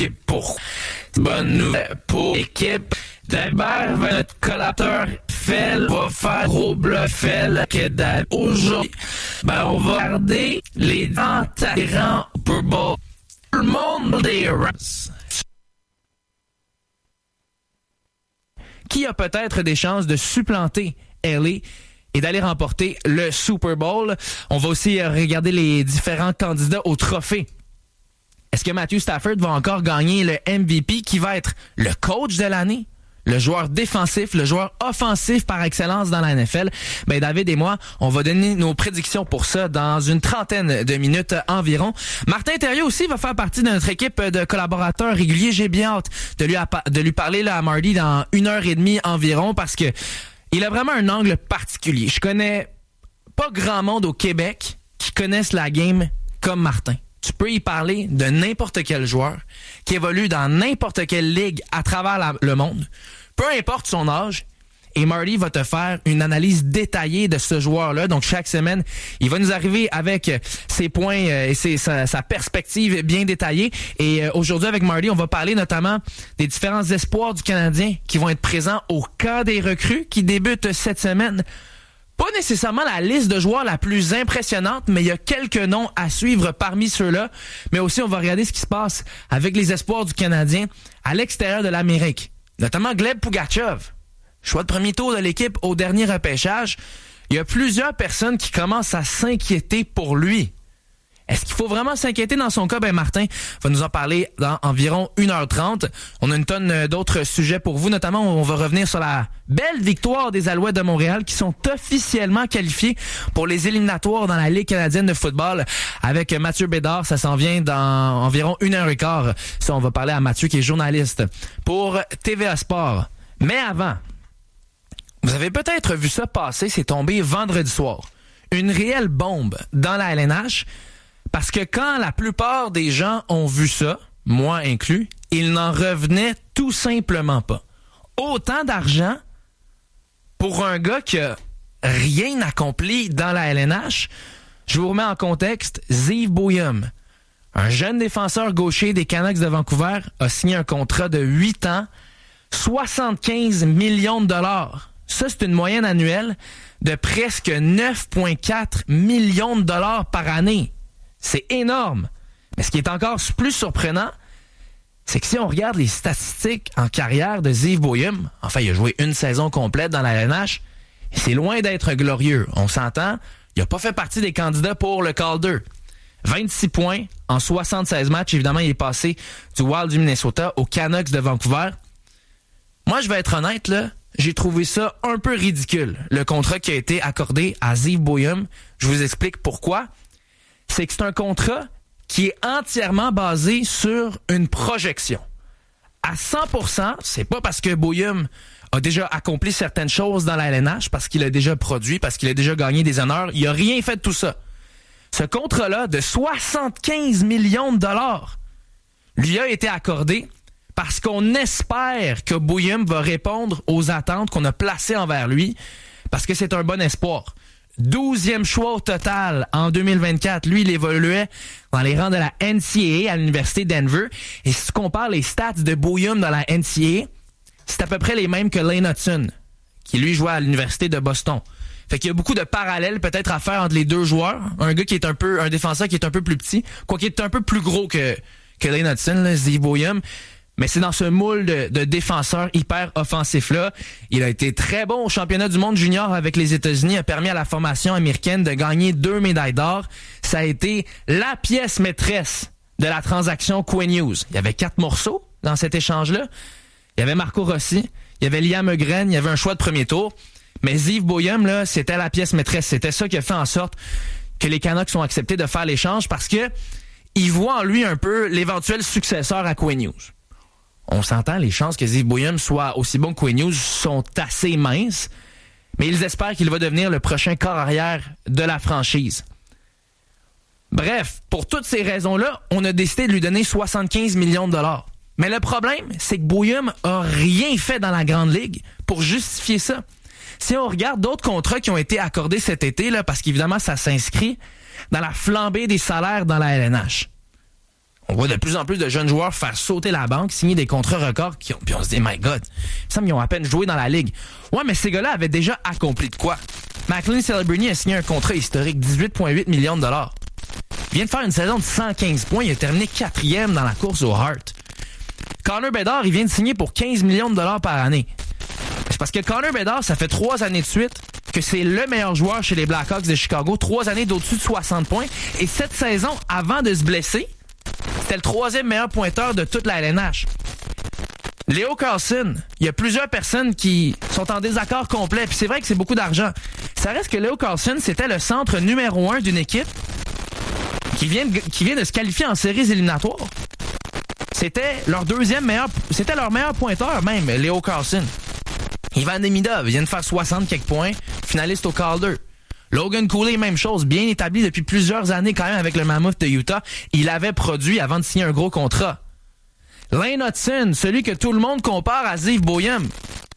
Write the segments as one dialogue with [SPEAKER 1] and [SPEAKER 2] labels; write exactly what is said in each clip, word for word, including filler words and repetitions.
[SPEAKER 1] l'équipe. Pour bonne nouvelle pour l'équipe. D'Albert, notre collaborateur Fel va faire gros bluffel que d'aujourd'hui. Ben, on va regarder les enterrants Super Bowl. Tout le monde des Rams.
[SPEAKER 2] Qui a peut-être des chances de supplanter L A et d'aller remporter le Super Bowl? On va aussi regarder les différents candidats au trophée. Est-ce que Matthew Stafford va encore gagner le M V P qui va être le coach de l'année? Le joueur défensif, le joueur offensif par excellence dans la N F L. Ben David et moi, on va donner nos prédictions pour ça dans une trentaine de minutes environ. Martin Thériault aussi va faire partie de notre équipe de collaborateurs réguliers. J'ai bien hâte de lui, de lui parler là, à Marty dans une heure et demie environ parce que il a vraiment un angle particulier. Je connais pas grand monde au Québec qui connaissent la game comme Martin. Tu peux y parler de n'importe quel joueur qui évolue dans n'importe quelle ligue à travers la, le monde, peu importe son âge, et Marty va te faire une analyse détaillée de ce joueur-là. Donc, chaque semaine, il va nous arriver avec ses points et ses, sa, sa perspective bien détaillée. Et euh, aujourd'hui, avec Marty, on va parler notamment des différents espoirs du Canadien qui vont être présents au camp des recrues qui débute cette semaine. Pas nécessairement la liste de joueurs la plus impressionnante, mais il y a quelques noms à suivre parmi ceux-là. Mais aussi, on va regarder ce qui se passe avec les espoirs du Canadien à l'extérieur de l'Amérique. Notamment Gleb Pugachev, choix de premier tour de l'équipe au dernier repêchage. Il y a plusieurs personnes qui commencent à s'inquiéter pour lui. Est-ce qu'il faut vraiment s'inquiéter dans son cas? Ben Martin va nous en parler dans environ une heure trente. On a une tonne d'autres sujets pour vous, notamment on va revenir sur la belle victoire des Alouettes de Montréal qui sont officiellement qualifiés pour les éliminatoires dans la Ligue canadienne de football avec Mathieu Bédard. Ça s'en vient dans environ une heure et quart. Ça, on va parler à Mathieu qui est journaliste pour T V A Sport. Mais avant, vous avez peut-être vu ça passer, c'est tombé vendredi soir. Une réelle bombe dans la L N H. Parce que quand la plupart des gens ont vu ça, moi inclus, ils n'en revenaient tout simplement pas. Autant d'argent pour un gars qui a rien accompli dans la L N H. Je vous remets en contexte, Ziv Bouyum, un jeune défenseur gaucher des Canucks de Vancouver, a signé un contrat de huit ans, soixante-quinze millions de dollars. Ça, c'est une moyenne annuelle de presque neuf virgule quatre millions de dollars par année. C'est énorme. Mais ce qui est encore plus surprenant, c'est que si on regarde les statistiques en carrière de Ziv Bouyum, enfin, il a joué une saison complète dans la L N H, c'est loin d'être glorieux. On s'entend, il n'a pas fait partie des candidats pour le Calder. vingt-six points en soixante-seize matchs. Évidemment, il est passé du Wild du Minnesota aux Canucks de Vancouver. Moi, je vais être honnête, là, j'ai trouvé ça un peu ridicule, le contrat qui a été accordé à Ziv Bouyum. Je vous explique pourquoi. C'est que c'est un contrat qui est entièrement basé sur une projection. À cent pour cent, c'est pas parce que Bouyum a déjà accompli certaines choses dans la L N H, parce qu'il a déjà produit, parce qu'il a déjà gagné des honneurs. Il a rien fait de tout ça. Ce contrat-là de soixante-quinze millions de dollars lui a été accordé parce qu'on espère que Bouyum va répondre aux attentes qu'on a placées envers lui, parce que c'est un bon espoir. douzième choix au total en deux mille vingt-quatre. Lui, il évoluait dans les rangs de la N C A A à l'Université Denver. Et si tu compares les stats de Bouyum dans la N C A A, c'est à peu près les mêmes que Lane Hudson, qui lui jouait à l'Université de Boston. Fait qu'il y a beaucoup de parallèles peut-être à faire entre les deux joueurs. Un gars qui est un peu, un défenseur qui est un peu plus petit, quoi qu'il est un peu plus gros que, que Lane Hudson, là, Ziv Bouyum. Mais c'est dans ce moule de, de défenseur hyper offensif-là. Il a été très bon au championnat du monde junior avec les États-Unis, a permis à la formation américaine de gagner deux médailles d'or. Ça a été la pièce maîtresse de la transaction Quinn Hughes. Il y avait quatre morceaux dans cet échange-là. Il y avait Marco Rossi, il y avait Liam Ögren, il y avait un choix de premier tour. Mais Ziv Bouyum, là, c'était la pièce maîtresse. C'était ça qui a fait en sorte que les Canucks ont accepté de faire l'échange parce que ils voient en lui un peu l'éventuel successeur à Quinn Hughes. On s'entend, les chances que Ziv Bouyum soit aussi bon que Quinn Hughes sont assez minces, mais ils espèrent qu'il va devenir le prochain corps arrière de la franchise. Bref, pour toutes ces raisons-là, on a décidé de lui donner soixante-quinze millions de dollars. Mais le problème, c'est que Bouyum a rien fait dans la Grande Ligue pour justifier ça. Si on regarde d'autres contrats qui ont été accordés cet été, là, parce qu'évidemment, ça s'inscrit dans la flambée des salaires dans la L N H. On voit de plus en plus de jeunes joueurs faire sauter la banque, signer des contrats records, qui ont, puis on se dit, my God, il me semble qu'ils ont à peine joué dans la ligue. Ouais, mais ces gars-là avaient déjà accompli de quoi? McLean Celebrini a signé un contrat historique, dix-huit virgule huit millions de dollars. Il vient de faire une saison de cent quinze points, il a terminé quatrième dans la course au Hart. Connor Bedard, il vient de signer pour quinze millions de dollars par année. C'est parce que Connor Bedard, ça fait trois années de suite que c'est le meilleur joueur chez les Blackhawks de Chicago, trois années d'au-dessus de soixante points. Et cette saison, avant de se blesser, c'était le troisième meilleur pointeur de toute la L N H. Leo Carlson, il y a plusieurs personnes qui sont en désaccord complet, puis c'est vrai que c'est beaucoup d'argent. Ça reste que Leo Carlson, c'était le centre numéro un d'une équipe qui vient, de, qui vient de se qualifier en séries éliminatoires. C'était leur deuxième meilleur, c'était leur meilleur pointeur même, Leo Carlson. Ivan Demidov vient de faire soixante quelques points, finaliste au Calder. Logan Cooley, même chose, bien établi depuis plusieurs années quand même avec le Mammoth de Utah. Il avait produit avant de signer un gros contrat. Lane Hutson, celui que tout le monde compare à Ziv Boyum.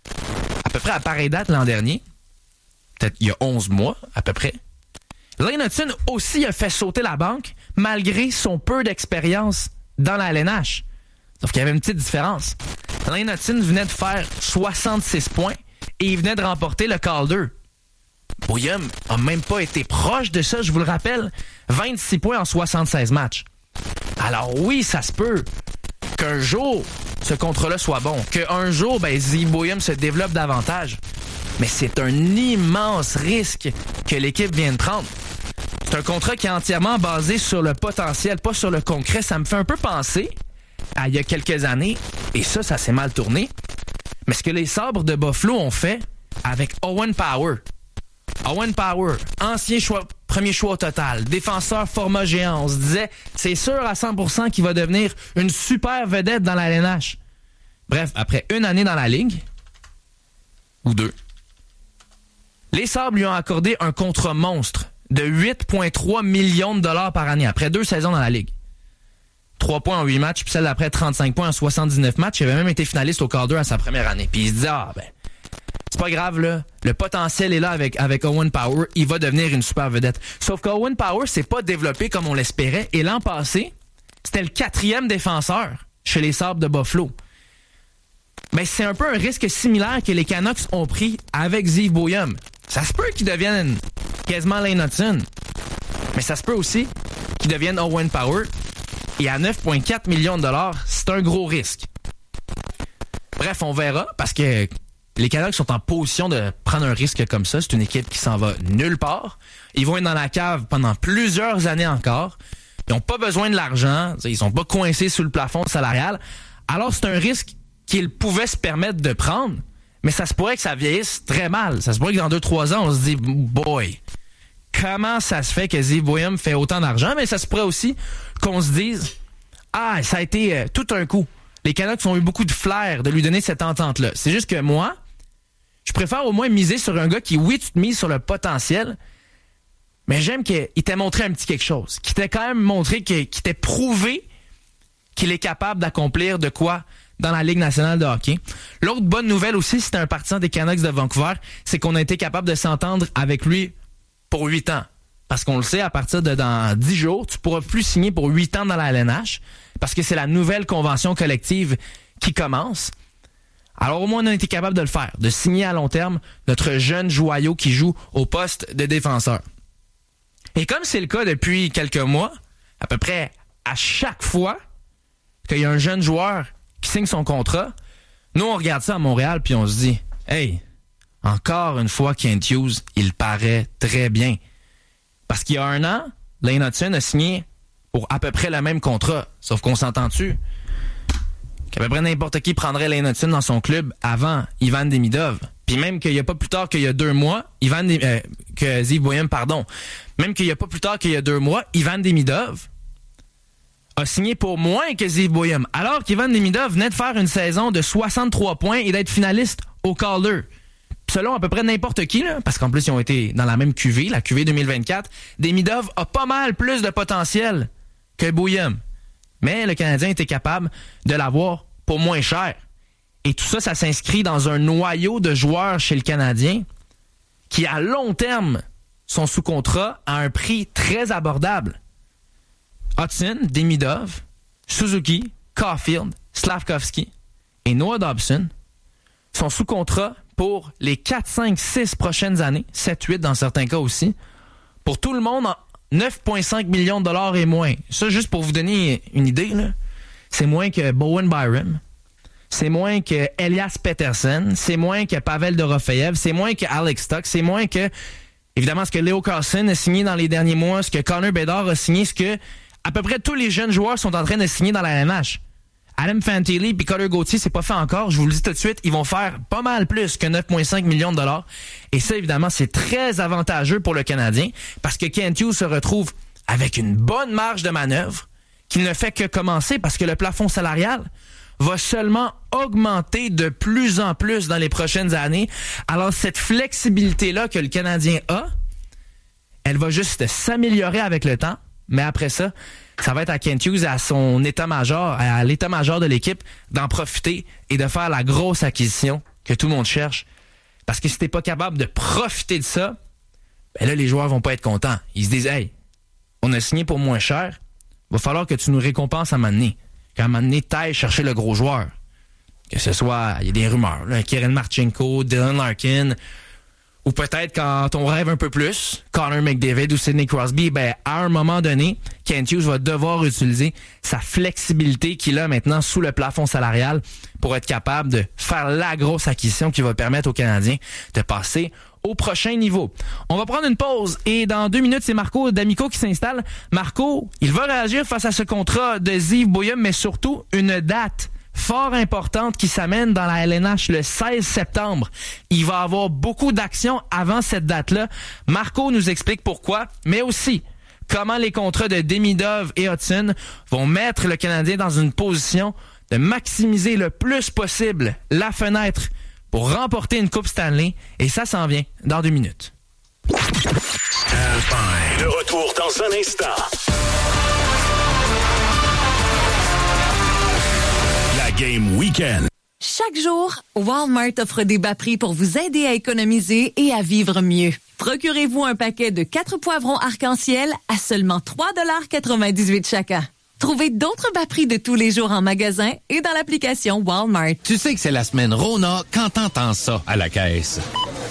[SPEAKER 2] À peu près à pareille date l'an dernier. Peut-être il y a onze mois, à peu près. Lane Hutson aussi a fait sauter la banque, malgré son peu d'expérience dans la L N H. Sauf qu'il y avait une petite différence. Lane Hutson venait de faire soixante-six points et il venait de remporter le Calder. Boyum a même pas été proche de ça, je vous le rappelle. vingt-six points en soixante-seize matchs. Alors oui, ça se peut qu'un jour, ce contrat-là soit bon. Qu'un jour, ben, Ziv Boyum se développe davantage. Mais c'est un immense risque que l'équipe vient de prendre. C'est un contrat qui est entièrement basé sur le potentiel, pas sur le concret. Ça me fait un peu penser à il y a quelques années, et ça, ça s'est mal tourné. Mais ce que les Sabres de Buffalo ont fait avec Owen Power. Owen Power, ancien choix, premier choix au total, défenseur format géant. On se disait, c'est sûr à cent pour cent qu'il va devenir une super vedette dans la L N H. Bref, après une année dans la Ligue, ou deux, les Sabres lui ont accordé un contrat monstre de huit virgule trois millions de dollars par année, après deux saisons dans la Ligue. trois points en huit matchs, puis celle d'après trente-cinq points en soixante-dix-neuf matchs. Il avait même été finaliste au Calder à sa première année. Puis il se dit, ah ben, c'est pas grave, là. Le potentiel est là avec, avec Owen Power. Il va devenir une super vedette. Sauf qu'Owen Power s'est pas développé comme on l'espérait. Et l'an passé, c'était le quatrième défenseur chez les Sabres de Buffalo. Mais c'est un peu un risque similaire que les Canucks ont pris avec Ziv Boyum. Ça se peut qu'il devienne quasiment Lane Hutson. Mais ça se peut aussi qu'il devienne Owen Power. Et à neuf virgule quatre millions de dollars, c'est un gros risque. Bref, on verra, parce que les Canucks sont en position de prendre un risque comme ça. C'est une équipe qui s'en va nulle part. Ils vont être dans la cave pendant plusieurs années encore. Ils n'ont pas besoin de l'argent. Ils sont pas coincés sous le plafond salarial. Alors, c'est un risque qu'ils pouvaient se permettre de prendre, mais ça se pourrait que ça vieillisse très mal. Ça se pourrait que dans deux trois ans, on se dit, boy, comment ça se fait que Ziv Boyum fait autant d'argent? Mais ça se pourrait aussi qu'on se dise, ah, ça a été euh, tout un coup. Les Canucks ont eu beaucoup de flair de lui donner cette entente-là. C'est juste que moi, je préfère au moins miser sur un gars qui, oui, tu te mises sur le potentiel, mais j'aime qu'il t'ait montré un petit quelque chose. Qu'il t'ait quand même montré, qu'il, qu'il t'ait prouvé qu'il est capable d'accomplir de quoi dans la Ligue nationale de hockey. L'autre bonne nouvelle aussi, c'était un partisan des Canucks de Vancouver, c'est qu'on a été capable de s'entendre avec lui pour huit ans. Parce qu'on le sait, à partir de dans dix jours, tu pourras plus signer pour huit ans dans la L N H, parce que c'est la nouvelle convention collective qui commence. Alors au moins, on a été capable de le faire, de signer à long terme notre jeune joyau qui joue au poste de défenseur. Et comme c'est le cas depuis quelques mois, à peu près à chaque fois qu'il y a un jeune joueur qui signe son contrat, nous on regarde ça à Montréal puis on se dit, hey, encore une fois Kent Hughes, il paraît très bien. Parce qu'il y a un an, Lane Hutson a signé pour à peu près le même contrat. Sauf qu'on s'entend-tu qu'à peu près n'importe qui prendrait Lane Hutson dans son club avant Ivan Demidov. Puis même qu'il n'y a pas plus tard qu'il y a deux mois, Ivan De, euh, que Ziv Boyum, pardon. Même qu'il n'y a pas plus tard qu'il y a deux mois, Ivan Demidov a signé pour moins que Ziv Boyum. Alors qu'Ivan Demidov venait de faire une saison de soixante-trois points et d'être finaliste au Calder. Selon à peu près n'importe qui, là, parce qu'en plus ils ont été dans la même Q V, la Q V deux mille vingt-quatre, Demidov a pas mal plus de potentiel que Boyum. Mais le Canadien était capable de l'avoir pour moins cher. Et tout ça, ça s'inscrit dans un noyau de joueurs chez le Canadien qui, à long terme, sont sous contrat à un prix très abordable. Hutson, Demidov, Suzuki, Caulfield, Slavkovski et Noah Dobson sont sous contrat pour les quatre, cinq, six prochaines années, sept, huit dans certains cas aussi, pour tout le monde en neuf virgule cinq millions de dollars et moins. Ça, juste pour vous donner une idée, là, c'est moins que Bowen Byram, c'est moins que Elias Pettersson, c'est moins que Pavel Dorofeyev, c'est moins que Alex Tuch, c'est moins que, évidemment, ce que Leo Carlsson a signé dans les derniers mois, ce que Connor Bedard a signé, ce que à peu près tous les jeunes joueurs sont en train de signer dans la N H. Adam Fantilli et Cutter Gauthier, c'est pas fait encore. Je vous le dis tout de suite, ils vont faire pas mal plus que neuf virgule cinq millions de dollars. Et ça, évidemment, c'est très avantageux pour le Canadien parce que Kent Hughes se retrouve avec une bonne marge de manœuvre qui ne fait que commencer parce que le plafond salarial va seulement augmenter de plus en plus dans les prochaines années. Alors, cette flexibilité-là que le Canadien a, elle va juste s'améliorer avec le temps. Mais après ça, ça va être à Kent Hughes, à son état-major, à l'état-major de l'équipe, d'en profiter et de faire la grosse acquisition que tout le monde cherche. Parce que si t'es pas capable de profiter de ça, ben là, les joueurs vont pas être contents. Ils se disent, hey, on a signé pour moins cher, va falloir que tu nous récompenses à un moment donné. Qu'à un moment donné, t'ailles chercher le gros joueur. Que ce soit, il y a des rumeurs, là, Kirill Marchenko, Dylan Larkin, ou peut-être quand on rêve un peu plus, Connor McDavid ou Sidney Crosby, ben à un moment donné, Kent Hughes va devoir utiliser sa flexibilité qu'il a maintenant sous le plafond salarial pour être capable de faire la grosse acquisition qui va permettre aux Canadiens de passer au prochain niveau. On va prendre une pause et dans deux minutes, c'est Marco D'Amico qui s'installe. Marco, il va réagir face à ce contrat de Ziv Boyum, mais surtout une date fort importante qui s'amène dans la L N H le seize septembre. Il va y avoir beaucoup d'actions avant cette date-là. Marco nous explique pourquoi, mais aussi comment les contrats de Demidov et Hudson vont mettre le Canadien dans une position de maximiser le plus possible la fenêtre pour remporter une Coupe Stanley. Et ça s'en vient dans deux minutes.
[SPEAKER 3] De retour dans un instant. Game Weekend.
[SPEAKER 4] Chaque jour, Walmart offre des bas prix pour vous aider à économiser et à vivre mieux. Procurez-vous un paquet de quatre poivrons arc-en-ciel à seulement trois dollars quatre-vingt-dix-huit chacun. Trouvez d'autres bas prix de tous les jours en magasin et dans l'application Walmart.
[SPEAKER 5] Tu sais que c'est la semaine Rona quand t'entends ça à la caisse.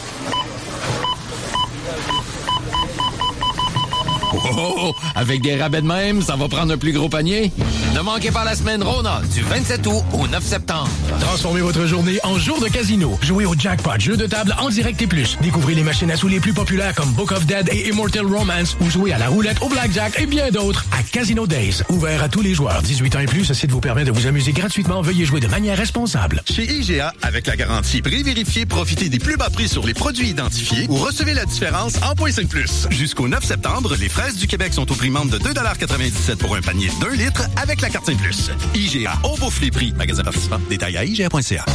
[SPEAKER 5] Oh, oh, oh, avec des rabais de même, ça va prendre un plus gros panier. Ne manquez pas la semaine Rona du vingt-sept août au neuf septembre.
[SPEAKER 6] Transformez votre journée en jour de casino. Jouez au jackpot, jeu de table en direct et plus. Découvrez les machines à sous les plus populaires comme Book of Dead et Immortal Romance ou jouez à la roulette, au blackjack et bien d'autres à Casino Days. Ouvert à tous les joueurs. dix-huit ans et plus, ce site vous permet de vous amuser gratuitement. Veuillez jouer de manière responsable.
[SPEAKER 7] Chez I G A, avec la garantie prix vérifié, profitez des plus bas prix sur les produits identifiés ou recevez la différence en points cinq plus. Jusqu'au neuf septembre, les fraises du Québec sont au prix membre de deux dollars quatre-vingt-dix-sept pour un panier d'un litre avec la carte cinq plus. I G A, on bouffe les prix. Magasin participant, détail à I G A point C A.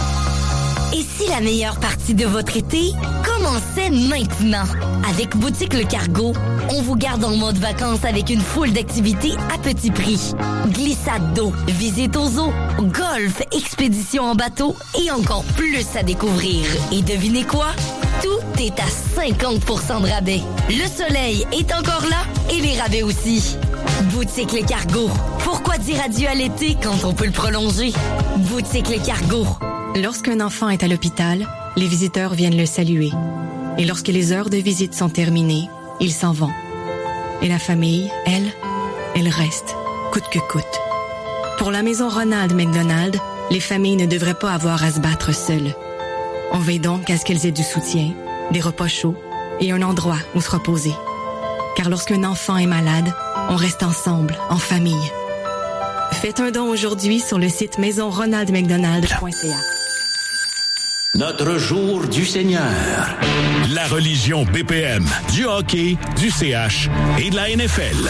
[SPEAKER 8] Et si la meilleure partie de votre été commençait maintenant? Avec Boutique Le Cargo, on vous garde en mode vacances avec une foule d'activités à petit prix. Glissade d'eau, visite aux eaux, golf, expédition en bateau et encore plus à découvrir. Et devinez quoi? Tout est à cinquante pour cent de rabais. Le soleil est encore là et les rabais aussi. Boutique Le Cargo. Pourquoi dire adieu à l'été quand on peut le prolonger? Boutique Le Cargo.
[SPEAKER 9] Lorsqu'un enfant est à l'hôpital, les visiteurs viennent le saluer. Et lorsque les heures de visite sont terminées, ils s'en vont. Et la famille, elle, elle reste, coûte que coûte. Pour la maison Ronald McDonald, les familles ne devraient pas avoir à se battre seules. On veille donc à ce qu'elles aient du soutien, des repas chauds et un endroit où se reposer. Car lorsqu'un enfant est malade, on reste ensemble, en famille. Faites un don aujourd'hui sur le site maison ronald mcdonald point c a.
[SPEAKER 10] Notre jour du Seigneur.
[SPEAKER 3] La religion B P M, du hockey, du C H et de la N F L.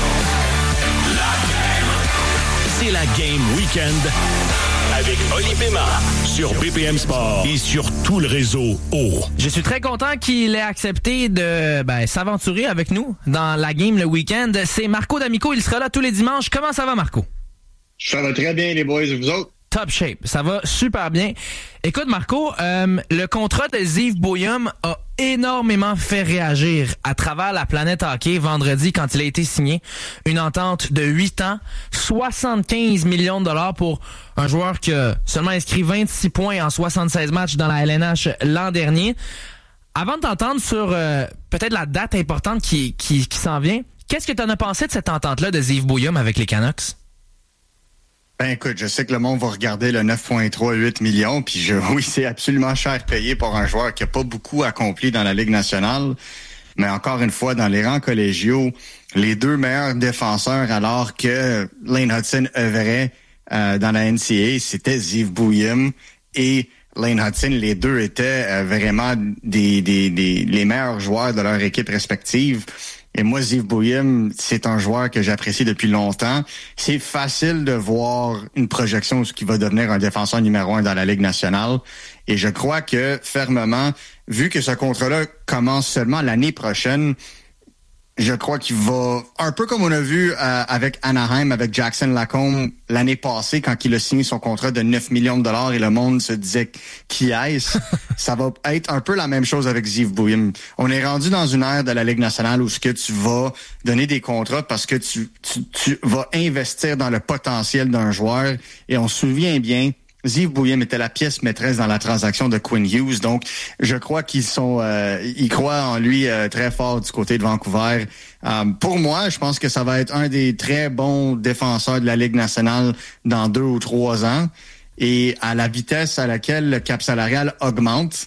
[SPEAKER 3] La game. C'est la Game Weekend avec Oli Pema sur B P M Sport et sur tout le réseau O.
[SPEAKER 2] Je suis très content qu'il ait accepté de ben, s'aventurer avec nous dans la game le week-end. C'est Marco D'Amico, il sera là tous les dimanches. Comment ça va, Marco?
[SPEAKER 11] Ça va très bien, les boys, vous autres?
[SPEAKER 2] top shape. Ça va super bien. Écoute, Marco, euh, le contrat de Ziv Bouyum a énormément fait réagir à travers la planète hockey vendredi quand il a été signé. Une entente de huit ans, soixante-quinze millions de dollars pour un joueur qui a seulement inscrit vingt-six points en soixante-seize matchs dans la L N H l'an dernier. Avant de t'entendre sur euh, peut-être la date importante qui, qui, qui s'en vient, qu'est-ce que tu en as pensé de cette entente-là de Ziv Bouyum avec les Canucks?
[SPEAKER 11] Ben écoute, je sais que le monde va regarder le neuf virgule trois huit millions, puis je, oui, c'est absolument cher payé pour un joueur qui a pas beaucoup accompli dans la Ligue nationale. Mais encore une fois, dans les rangs collégiaux, les deux meilleurs défenseurs, alors que Lane Hudson œuvrait euh, dans la N C A A, c'était Ziv Bouyum et Lane Hudson. Les deux étaient euh, vraiment des, des, des les meilleurs joueurs de leur équipe respective. Et moi, Ziv Bouyum, c'est un joueur que j'apprécie depuis longtemps. C'est facile de voir une projection de ce qui va devenir un défenseur numéro un dans la Ligue nationale. Et je crois que, fermement, vu que ce contrat-là commence seulement l'année prochaine, je crois qu'il va, un peu comme on a vu euh, avec Anaheim, avec Jackson Lacombe l'année passée, quand il a signé son contrat de neuf millions de dollars et le monde se disait qui est-ce, ça va être un peu la même chose avec Ziv Bouyum. On est rendu dans une ère de la Ligue nationale où ce que tu vas donner des contrats parce que tu, tu, tu vas investir dans le potentiel d'un joueur. Et on se souvient bien, Ziv Bouyum était la pièce maîtresse dans la transaction de Quinn Hughes, donc je crois qu'ils sont, euh, ils croient en lui euh, très fort du côté de Vancouver. Euh, pour moi, je pense que ça va être un des très bons défenseurs de la Ligue nationale dans deux ou trois ans. Et à la vitesse à laquelle le cap salarial augmente,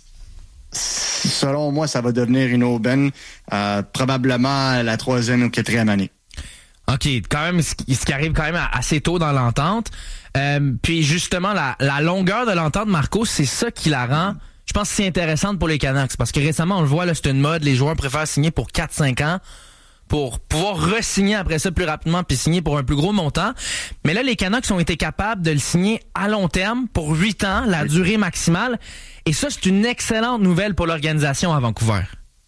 [SPEAKER 11] selon moi, ça va devenir une aubaine, euh, probablement la troisième ou quatrième année.
[SPEAKER 2] OK, quand même, ce qui arrive quand même assez tôt dans l'entente. Euh, puis justement, la, la longueur de l'entente, Marco, c'est ça qui la rend, je pense, si intéressante pour les Canucks. Parce que récemment, on le voit, là, c'est une mode, les joueurs préfèrent signer pour quatre cinq ans pour pouvoir re-signer après ça plus rapidement puis signer pour un plus gros montant. Mais là, les Canucks ont été capables de le signer à long terme pour huit ans, la durée maximale. Et ça, c'est une excellente nouvelle pour l'organisation à Vancouver.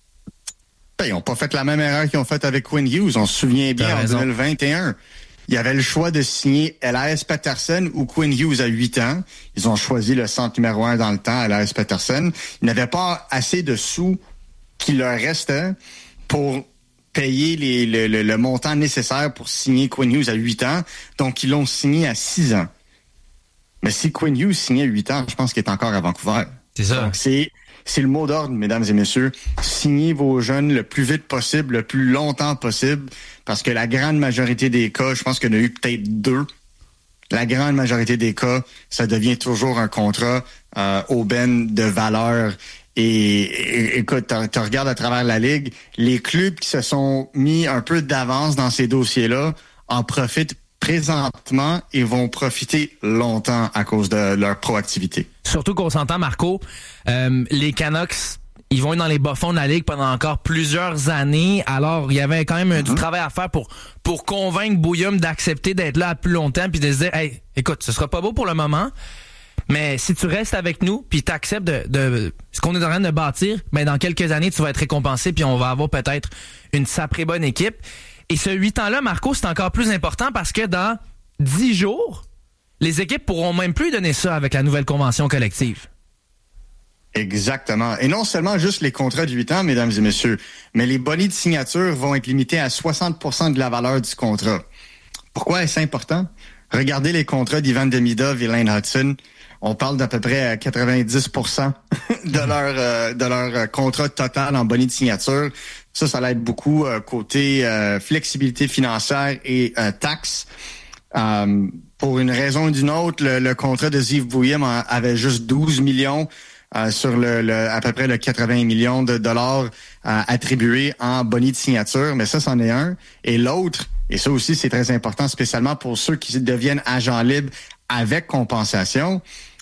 [SPEAKER 11] Ils n'ont pas fait la même erreur qu'ils ont faite avec Quinn Hughes. On se souvient bien, en deux mille vingt et un, il y avait le choix de signer Elias Pettersson ou Quinn Hughes à huit ans. Ils ont choisi le centre numéro un dans le temps, Elias Pettersson. Ils n'avaient pas assez de sous qui leur restait pour payer les, le, le, le montant nécessaire pour signer Quinn Hughes à huit ans. Donc, ils l'ont signé à six ans. Mais si Quinn Hughes signait à huit ans, je pense qu'il est encore à Vancouver.
[SPEAKER 2] C'est ça.
[SPEAKER 11] Donc, c'est... C'est le mot d'ordre, mesdames et messieurs. Signez vos jeunes le plus vite possible, le plus longtemps possible, parce que la grande majorité des cas, je pense qu'il y en a eu peut-être deux, la grande majorité des cas, ça devient toujours un contrat euh, aubaine de valeur. Et, et écoute, tu regardes à travers la Ligue, les clubs qui se sont mis un peu d'avance dans ces dossiers-là en profitent présentement et vont profiter longtemps à cause de leur proactivité.
[SPEAKER 2] Surtout qu'on s'entend, Marco, euh, les Canucks, ils vont être dans les bas-fonds de la Ligue pendant encore plusieurs années. Alors, il y avait quand même mm-hmm. du travail à faire pour pour convaincre Bouyum d'accepter d'être là à plus longtemps puis de se dire, hey, écoute, ce sera pas beau pour le moment, mais si tu restes avec nous puis t'acceptes de, de ce qu'on est en train de bâtir, ben dans quelques années, tu vas être récompensé puis on va avoir peut-être une sacrée bonne équipe. Et ce huit ans-là, Marco, c'est encore plus important parce que dans dix jours, les équipes pourront même plus donner ça avec la nouvelle convention collective.
[SPEAKER 11] Exactement. Et non seulement juste les contrats de huit ans, mesdames et messieurs, mais les bonus de signature vont être limités à soixante pour cent de la valeur du contrat. Pourquoi est-ce important? Regardez les contrats d'Ivan Demidov et Lane Hudson. On parle d'à peu près quatre-vingt-dix pour cent de leur euh, de leur contrat total en bonus de signature. Ça, ça l'aide beaucoup euh, côté euh, flexibilité financière et euh, taxes. Euh, pour une raison ou d'une autre, le, le contrat de Ziv Bouyum avait juste douze millions euh, sur le, le à peu près le quatre-vingts millions de dollars euh, attribués en bonus de signature. Mais ça, c'en est un. Et l'autre, et ça aussi, c'est très important, spécialement pour ceux qui deviennent agents libres avec compensation.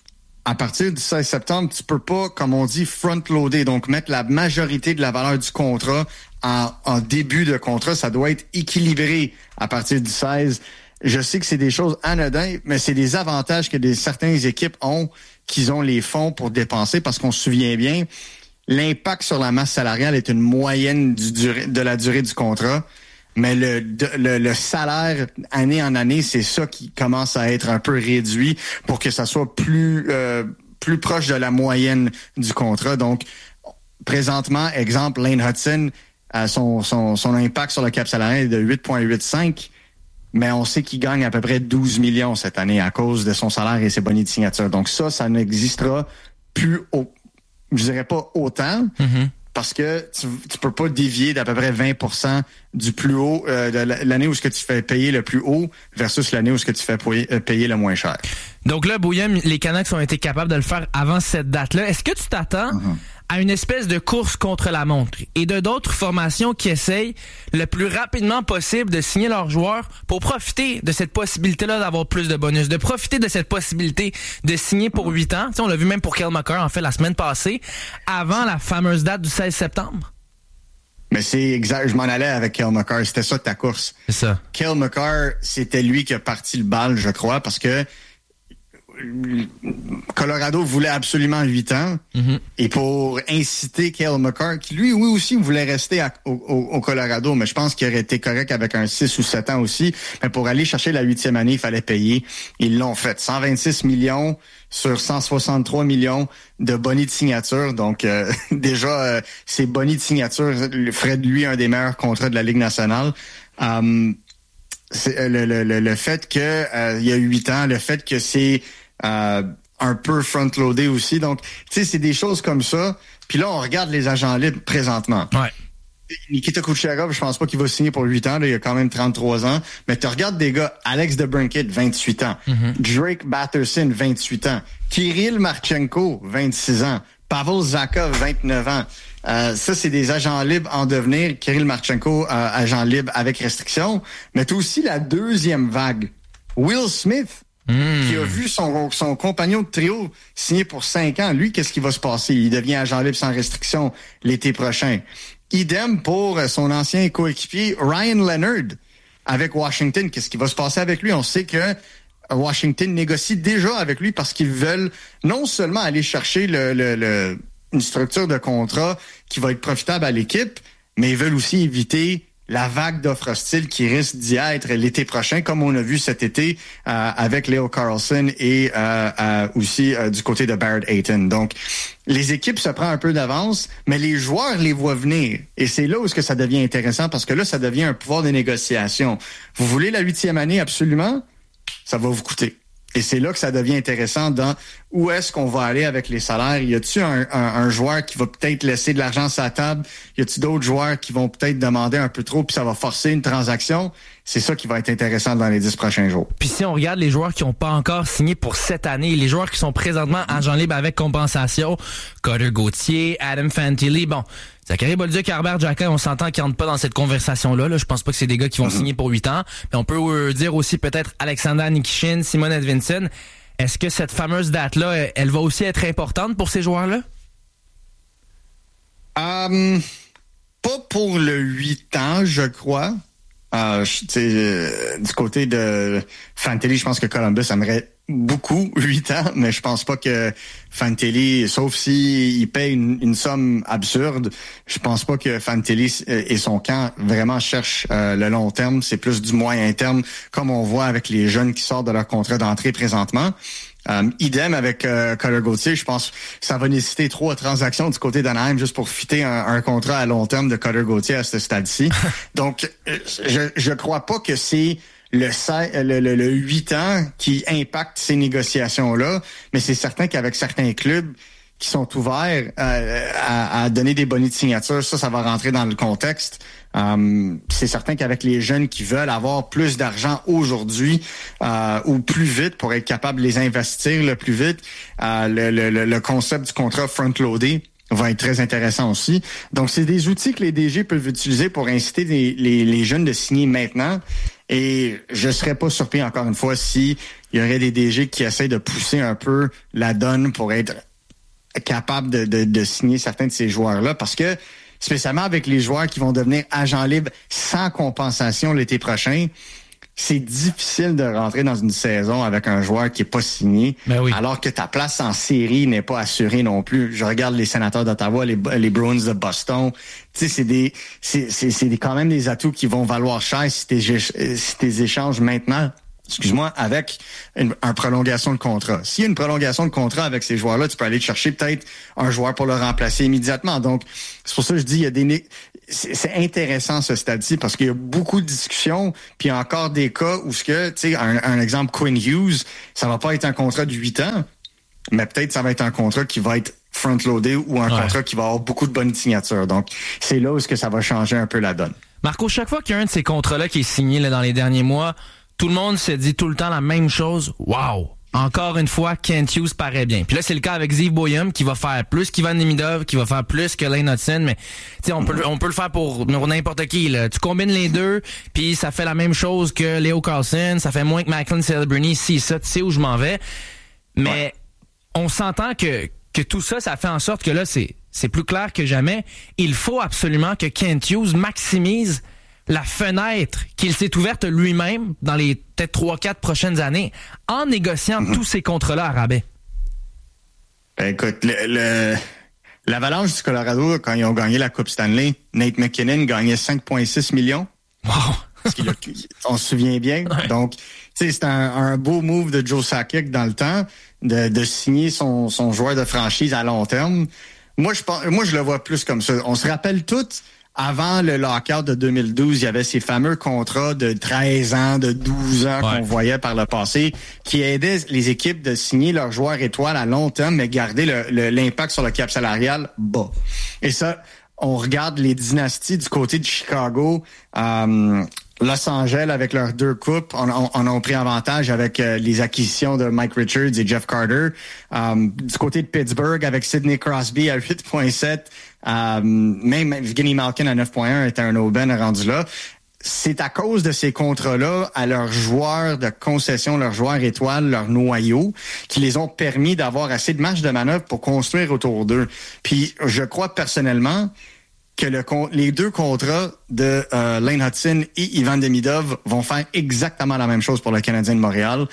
[SPEAKER 11] À partir du seize septembre, tu peux pas, comme on dit, front-loader, donc mettre la majorité de la valeur du contrat en, en début de contrat. Ça doit être équilibré à partir du seize. Je sais que c'est des choses anodines, mais c'est des avantages que des, certaines équipes ont, qu'ils ont les fonds pour dépenser, parce qu'on se souvient bien, l'impact sur la masse salariale est une moyenne du durée, de la durée du contrat. mais le, le, le salaire année en année, c'est ça qui commence à être un peu réduit pour que ça soit plus euh, plus proche de la moyenne du contrat. Donc, présentement, exemple, Lane Hudson, euh, son, son, son impact sur le cap salarial est de huit virgule quatre-cinq, mais on sait qu'il gagne à peu près douze millions cette année à cause de son salaire et ses bonnets de signature. Donc ça, ça n'existera plus, au, je dirais pas autant, mm-hmm. parce que tu, tu peux pas dévier d'à peu près vingt pour cent du plus haut, euh, de l'année où ce que tu fais payer le plus haut versus l'année où ce que tu fais payer, payer le moins cher.
[SPEAKER 2] Donc là, Bouillem, les Canucks ont été capables de le faire avant cette date-là. Est-ce que tu t'attends mm-hmm. à une espèce de course contre la montre et de d'autres formations qui essayent le plus rapidement possible de signer leurs joueurs pour profiter de cette possibilité-là d'avoir plus de bonus, de profiter de cette possibilité de signer pour huit ans. Tu sais, on l'a vu même pour Cale Makar, en fait, la semaine passée, avant la fameuse date du seize septembre.
[SPEAKER 11] Mais c'est exact, je m'en allais avec Cale Makar, c'était ça ta course.
[SPEAKER 2] C'est ça.
[SPEAKER 11] Cale Makar, c'était lui qui a parti le bal, je crois, parce que Colorado voulait absolument huit ans. Mm-hmm. Et pour inciter Cale Makar, qui lui, oui aussi, voulait rester à, au, au Colorado, mais je pense qu'il aurait été correct avec un six ou sept ans aussi. Mais pour aller chercher la huitième année, il fallait payer. Ils l'ont fait. cent vingt-six millions sur cent soixante-trois millions de bonnets de signature. Donc, euh, déjà, euh, ces bonnets de signature feraient de lui un des meilleurs contrats de la Ligue nationale. Um, c'est, le, le, le, le fait que euh, il y a huit ans, le fait que c'est Euh, un peu front-loadé aussi. Donc, tu sais, c'est des choses comme ça. Puis là, on regarde les agents libres présentement.
[SPEAKER 2] Ouais.
[SPEAKER 11] Nikita Kucherov, je pense pas qu'il va signer pour huit ans. Là, il a quand même trente-trois ans. Mais tu regardes des gars, Alex DeBrincat, vingt-huit ans. Mm-hmm. Drake Batherson, vingt-huit ans. Kirill Marchenko, vingt-six ans. Pavel Zacha, vingt-neuf ans. Euh, ça, c'est des agents libres en devenir. Kirill Marchenko, euh, agent libre avec restriction. Mais tu as aussi la deuxième vague. Will Smith, Mmh. qui a vu son, son compagnon de trio signer pour cinq ans. Lui, qu'est-ce qui va se passer? Il devient agent libre sans restriction l'été prochain. Idem pour son ancien coéquipier Ryan Leonard avec Washington. Qu'est-ce qui va se passer avec lui? On sait que Washington négocie déjà avec lui parce qu'ils veulent non seulement aller chercher le, le, le, une structure de contrat qui va être profitable à l'équipe, mais ils veulent aussi éviter la vague d'offres hostiles qui risque d'y être l'été prochain, comme on a vu cet été euh, avec Leo Carlsson et euh, euh, aussi euh, du côté de Barrett Hayton. Donc, les équipes se prennent un peu d'avance, mais les joueurs les voient venir. Et c'est là où est-ce que ça devient intéressant, parce que là, ça devient un pouvoir de négociation. Vous voulez la huitième année absolument? Ça va vous coûter. Et c'est là que ça devient intéressant dans où est-ce qu'on va aller avec les salaires. Y a-t-il un, un, un joueur qui va peut-être laisser de l'argent sur la table? Y a-t-il d'autres joueurs qui vont peut-être demander un peu trop puis ça va forcer une transaction? C'est ça qui va être intéressant dans les dix prochains jours.
[SPEAKER 2] Puis si on regarde les joueurs qui n'ont pas encore signé pour cette année, les joueurs qui sont présentement agents libres avec compensation, Cutter Gauthier, Adam Fantilli, bon, Zachary Bolduc, Herbert Jacquin, on s'entend qu'ils rentrent pas dans cette conversation-là. Là. Je pense pas que c'est des gars qui vont mm-hmm. signer pour huit ans. Mais on peut euh, dire aussi peut-être Alexander Nikishin, Simon Edvinsson. Est-ce que cette fameuse date-là, elle va aussi être importante pour ces joueurs-là?
[SPEAKER 11] Um, pas pour le huit ans, je crois. Euh, euh, du côté de Fantilli, je pense que Columbus aimerait beaucoup huit ans, mais je pense pas que Fantilli, sauf si il paye une, une somme absurde, je pense pas que Fantilli et son camp vraiment cherchent euh, le long terme. C'est plus du moyen terme, comme on voit avec les jeunes qui sortent de leur contrat d'entrée présentement. Um, idem avec euh, Cutter Gauthier, je pense que ça va nécessiter trois transactions du côté d'Anaheim juste pour fitter un, un contrat à long terme de Cutter Gauthier à ce stade-ci. Donc, je je crois pas que c'est le, le, le, le huit ans qui impacte ces négociations-là, mais c'est certain qu'avec certains clubs qui sont ouverts euh, à, à donner des bonnets de signature, ça, ça va rentrer dans le contexte. Um, c'est certain qu'avec les jeunes qui veulent avoir plus d'argent aujourd'hui euh, ou plus vite pour être capable de les investir le plus vite, euh, le, le, le concept du contrat front-loadé va être très intéressant aussi. Donc, c'est des outils que les D G peuvent utiliser pour inciter les, les, les jeunes de signer maintenant. Et je serais pas surpris, encore une fois, si il y aurait des D G qui essaient de pousser un peu la donne pour être capable de, de, de signer certains de ces joueurs-là. Parce que, spécialement avec les joueurs qui vont devenir agents libres sans compensation l'été prochain, c'est difficile de rentrer dans une saison avec un joueur qui est pas signé,
[SPEAKER 2] ben oui.
[SPEAKER 11] alors que ta place en série n'est pas assurée non plus. Je regarde les Sénateurs d'Ottawa, les, les Bruins de Boston. Tu sais, c'est des, c'est, c'est, c'est des, quand même des atouts qui vont valoir cher si t'es, si t'es échanges maintenant. Excuse-moi, avec une, une prolongation de contrat. S'il y a une prolongation de contrat avec ces joueurs-là, tu peux aller chercher peut-être un joueur pour le remplacer immédiatement. Donc, c'est pour ça que je dis, il y a des, c'est, c'est intéressant ce stade-ci parce qu'il y a beaucoup de discussions, puis il y a encore des cas où ce que, tu sais, un, un exemple, Quinn Hughes, ça va pas être un contrat de huit ans, mais peut-être ça va être un contrat qui va être front-loadé ou un ouais. contrat qui va avoir beaucoup de bonnes signatures. Donc, c'est là où est-ce que ça va changer un peu la donne.
[SPEAKER 2] Marco, chaque fois qu'il y a un de ces contrats-là qui est signé là, dans les derniers mois, tout le monde se dit tout le temps la même chose. Wow! Encore une fois, Kent Hughes paraît bien. Puis là, c'est le cas avec Zeev Boyum qui va faire plus qu'Ivan Demidov, qui va faire plus que Lane Hudson, mais tu sais, on peut on peut le faire pour, pour n'importe qui. Là. Tu combines les deux, puis ça fait la même chose que Leo Carlson, ça fait moins que Macklin Celebrini, si ça, tu sais où je m'en vais. Mais ouais. on s'entend que que tout ça, ça fait en sorte que là, c'est c'est plus clair que jamais. Il faut absolument que Kent Hughes maximise la fenêtre qu'il s'est ouverte lui-même dans les peut-être trois quatre prochaines années en négociant mm-hmm. tous ces contrats-là à rabais.
[SPEAKER 11] Ben écoute, le, le, l'Avalanche du Colorado, quand ils ont gagné la Coupe Stanley, Nate McKinnon gagnait cinq virgule six millions.
[SPEAKER 2] Wow!
[SPEAKER 11] Parce qu'il a, on se souvient bien. Ouais. Donc, tu sais, c'est un, un beau move de Joe Sakic dans le temps de, de signer son, son joueur de franchise à long terme. Moi, je pense, moi, je le vois plus comme ça. On se rappelle tous. Avant le lockout de deux mille douze, il y avait ces fameux contrats de treize ans, de douze ans ouais. qu'on voyait par le passé, qui aidaient les équipes de signer leurs joueurs étoiles à long terme, mais garder le, le, l'impact sur le cap salarial bas. Et ça, on regarde les dynasties du côté de Chicago, euh, Los Angeles avec leurs deux coupes, on, on, on a pris avantage avec euh, les acquisitions de Mike Richards et Jeff Carter. Euh, du côté de Pittsburgh avec Sidney Crosby à huit virgule sept. Euh, même Evgeny Malkin à neuf virgule un était un aubaine rendu là. C'est à cause de ces contrats-là à leurs joueurs de concession, leurs joueurs étoiles, leurs noyaux, qui les ont permis d'avoir assez de marge de manœuvre pour construire autour d'eux. Puis je crois personnellement que le, les deux contrats de euh, Lane Hudson et Ivan Demidov vont faire exactement la même chose pour le Canadien de Montréal.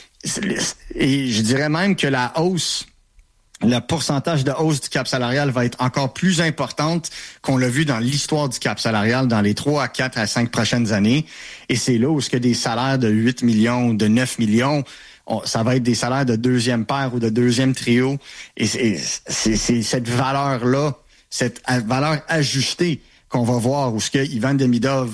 [SPEAKER 11] Et je dirais même que la hausse le pourcentage de hausse du cap salarial va être encore plus importante qu'on l'a vu dans l'histoire du cap salarial dans les trois à quatre à cinq prochaines années. Et c'est là où ce que des salaires de huit millions ou de neuf millions, on, ça va être des salaires de deuxième paire ou de deuxième trio. Et c'est, c'est, c'est cette valeur-là, cette valeur ajustée qu'on va voir où ce que Ivan Demidov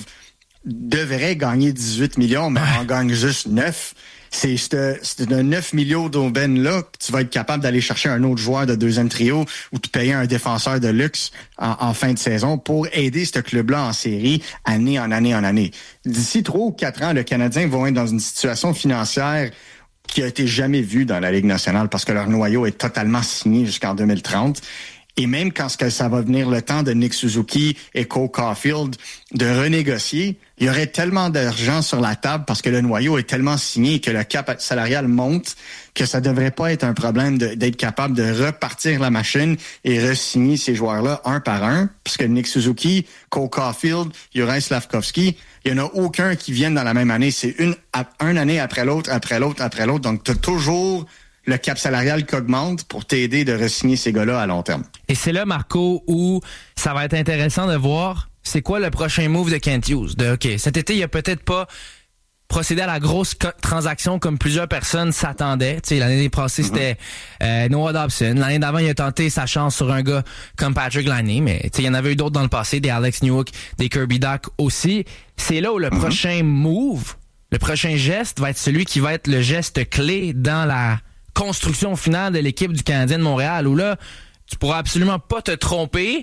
[SPEAKER 11] devrait gagner dix-huit millions, mais en gagne juste neuf. C'est c'est de neuf millions d'aubaine-là que tu vas être capable d'aller chercher un autre joueur de deuxième trio ou de payer un défenseur de luxe en, en fin de saison pour aider ce club-là en série année en année en année. D'ici trois ou quatre ans, le Canadien va être dans une situation financière qui a été jamais vue dans la Ligue nationale parce que leur noyau est totalement signé jusqu'en deux mille trente. Et même quand ça va venir le temps de Nick Suzuki et Cole Caulfield de renégocier, il y aurait tellement d'argent sur la table parce que le noyau est tellement signé et que le cap salarial monte que ça devrait pas être un problème de, d'être capable de repartir la machine et re-signer ces joueurs-là un par un. Parce que Nick Suzuki, Cole Caulfield, Juraj Slafkovský, il n'y en a aucun qui viennent dans la même année. C'est une, une année après l'autre, après l'autre, après l'autre. Donc, tu as toujours le cap salarial qui augmente pour t'aider de re-signer ces gars-là à long terme.
[SPEAKER 2] Et c'est là, Marco, où ça va être intéressant de voir c'est quoi le prochain move de Kent Hughes. De, OK, cet été, il a peut-être pas procédé à la grosse co- transaction comme plusieurs personnes s'attendaient. Tu sais, l'année passée, mm-hmm. c'était euh, Noah Dobson. L'année d'avant, il a tenté sa chance sur un gars comme Patrick Laine, mais tu sais, il y en avait eu d'autres dans le passé, des Alex Newhook, des Kirby Dach aussi. C'est là où le mm-hmm. prochain move, le prochain geste va être celui qui va être le geste clé dans la construction finale de l'équipe du Canadien de Montréal, où là, tu pourras absolument pas te tromper.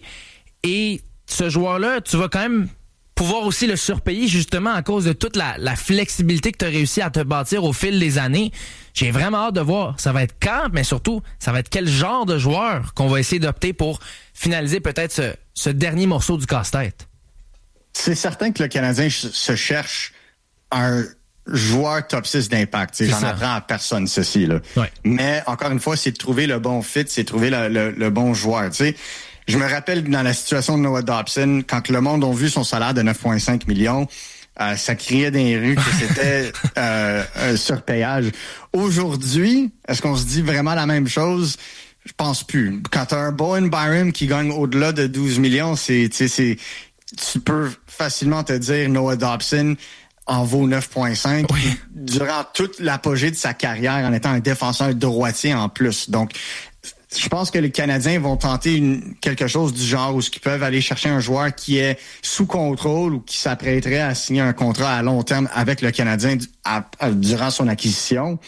[SPEAKER 2] Et ce joueur-là, tu vas quand même pouvoir aussi le surpayer justement à cause de toute la, la flexibilité que tu as réussi à te bâtir au fil des années. J'ai vraiment hâte de voir. Ça va être quand, mais surtout, ça va être quel genre de joueur qu'on va essayer d'opter pour finaliser peut-être ce, ce dernier morceau du casse-tête.
[SPEAKER 11] C'est certain que le Canadien se cherche un joueur top six d'impact. C'est J'en ça. apprends à personne, ceci. Là.
[SPEAKER 2] Ouais.
[SPEAKER 11] Mais encore une fois, c'est de trouver le bon fit, c'est de trouver le, le, le bon joueur. Tu sais, je me rappelle dans la situation de Noah Dobson, quand le monde a vu son salaire de neuf virgule cinq millions, Euh, ça criait dans les rues que c'était euh, un surpayage. Aujourd'hui, est-ce qu'on se dit vraiment la même chose? Je pense plus. Quand t'as un Bowen Byram qui gagne au-delà de douze millions, c'est, tu sais, c'est, tu peux facilement te dire Noah Dobson en vaut neuf virgule cinq oui. durant toute l'apogée de sa carrière en étant un défenseur droitier en plus. Donc, je pense que les Canadiens vont tenter une, quelque chose du genre où ils peuvent aller chercher un joueur qui est sous contrôle ou qui s'apprêterait à signer un contrat à long terme avec le Canadien à, à, durant son acquisition.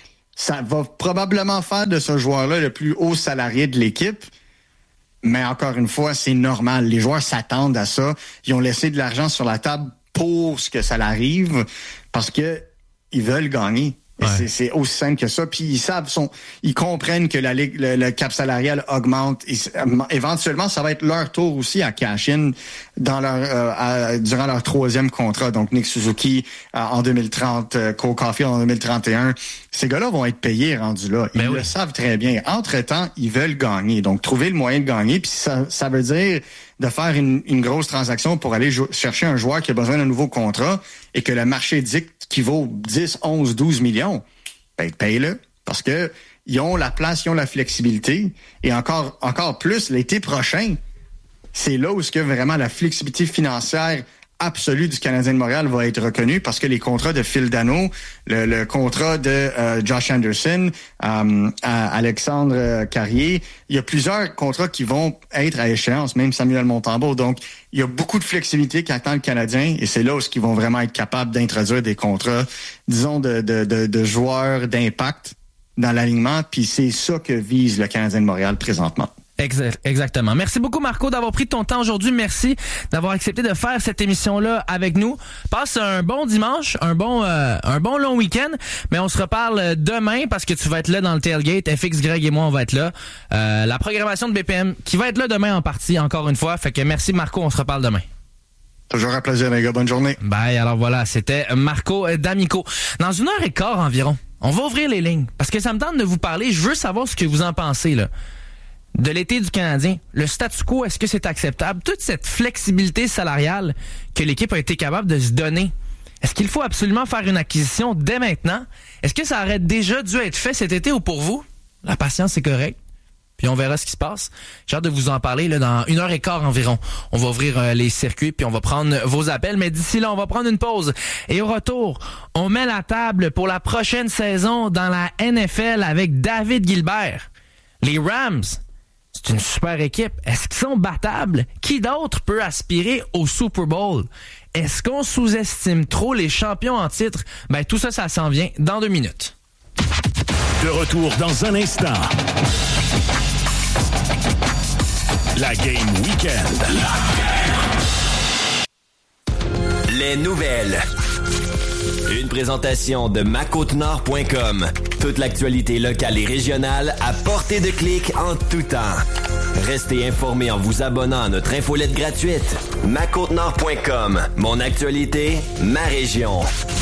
[SPEAKER 11] Ça va probablement faire de ce joueur-là le plus haut salarié de l'équipe. Mais encore une fois, c'est normal. Les joueurs s'attendent à ça. Ils ont laissé de l'argent sur la table pour ce que ça l'arrive parce que ils veulent gagner. Ouais. C'est, c'est aussi simple que ça. Puis ils savent, sont, ils comprennent que la ligue, le, le cap salarial augmente. Et, éventuellement, ça va être leur tour aussi à cash in dans leur euh, à, durant leur troisième contrat. Donc Nick Suzuki euh, en deux mille trente, euh, Cole Caulfield en deux mille trente et un. Ces gars-là vont être payés rendus là. Ils ben le oui. savent très bien. Entre-temps, ils veulent gagner. Donc trouver le moyen de gagner. Puis ça, ça veut dire de faire une, une grosse transaction pour aller jou- chercher un joueur qui a besoin d'un nouveau contrat et que le marché dicte qu'il vaut dix, onze, douze millions, ben paye-le. Parce que ils ont la place, ils ont la flexibilité. Et encore, encore plus, l'été prochain, c'est là où est-ce que vraiment la flexibilité financière absolue du Canadien de Montréal va être reconnue parce que les contrats de Phil Danault, le, le contrat de euh, Josh Anderson, euh, Alexandre Carrier, il y a plusieurs contrats qui vont être à échéance, même Samuel Montembeault. Donc, il y a beaucoup de flexibilité qu'attend le Canadien et c'est là où ils vont vraiment être capables d'introduire des contrats, disons, de, de, de, de joueurs d'impact dans l'alignement. Puis c'est ça que vise le Canadien de Montréal présentement.
[SPEAKER 2] Exactement. Merci beaucoup, Marco, d'avoir pris ton temps aujourd'hui. Merci d'avoir accepté de faire cette émission-là avec nous. Passe un bon dimanche, un bon euh, un bon long week-end, mais on se reparle demain parce que tu vas être là dans le tailgate. F X, Greg et moi, on va être là. Euh, la programmation de B P M qui va être là demain en partie, encore une fois. Fait que merci, Marco. On se reparle demain.
[SPEAKER 11] Toujours un plaisir, les gars. Bonne journée.
[SPEAKER 2] Bye. Alors voilà, c'était Marco D'Amico. Dans une heure et quart environ, on va ouvrir les lignes parce que ça me tente de vous parler. Je veux savoir ce que vous en pensez, là. De l'été du Canadien, le statu quo, est-ce que c'est acceptable? Toute cette flexibilité salariale que l'équipe a été capable de se donner, est-ce qu'il faut absolument faire une acquisition dès maintenant? Est-ce que ça aurait déjà dû être fait cet été ou pour vous? La patience est correcte. Puis on verra ce qui se passe. J'ai hâte de vous en parler là, dans une heure et quart environ. On va ouvrir euh, les circuits puis on va prendre vos appels. Mais d'ici là, on va prendre une pause. Et au retour, on met la table pour la prochaine saison dans la N F L avec David Gilbert. Les Rams, c'est une super équipe. Est-ce qu'ils sont battables? Qui d'autre peut aspirer au Super Bowl? Est-ce qu'on sous-estime trop les champions en titre? Ben, tout ça, ça s'en vient dans deux minutes.
[SPEAKER 3] De retour dans un instant. La Game Weekend.
[SPEAKER 12] Les nouvelles. Une présentation de ma côte nord point com. Toute l'actualité locale et régionale à portée de clic en tout temps. Restez informés en vous abonnant à notre infolette gratuite. ma côte nord point com. Mon actualité, ma région.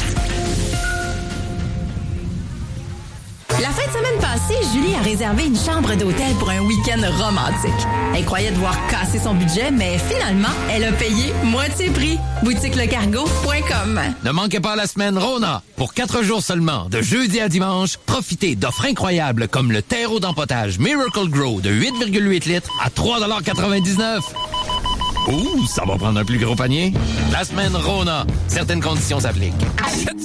[SPEAKER 13] La fin de semaine passée, Julie a réservé une chambre d'hôtel pour un week-end romantique. Elle croyait devoir casser son budget, mais finalement, elle a payé moitié prix. boutique le cargo point com.
[SPEAKER 5] Ne manquez pas la semaine Rona. Pour quatre jours seulement, de jeudi à dimanche, profitez d'offres incroyables comme le terreau d'empotage Miracle Grow de huit virgule huit litres à trois quatre-vingt-dix-neuf. Ouh, ça va prendre un plus gros panier. La semaine Rona. Certaines conditions s'appliquent.